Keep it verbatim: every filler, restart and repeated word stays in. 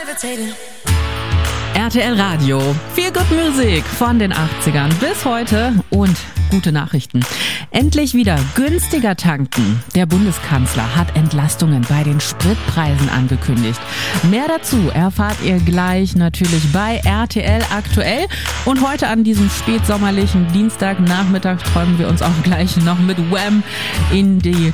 R T L Radio. Viel Good Music von den achtzigern bis heute und gute Nachrichten. Endlich wieder günstiger tanken. Der Bundeskanzler hat Entlastungen bei den Spritpreisen angekündigt. Mehr dazu erfahrt ihr gleich natürlich bei R T L aktuell. Und heute an diesem spätsommerlichen Dienstagnachmittag träumen wir uns auch gleich noch mit Wham in die